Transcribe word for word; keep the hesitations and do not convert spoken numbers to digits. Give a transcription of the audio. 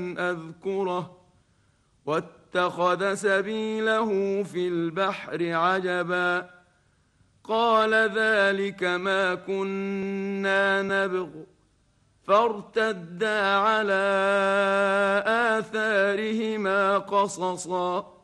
أذكره واتخذ سبيله في البحر عجبا قال ذلك ما كنا نبغ فارتدا على آثارهما قصصا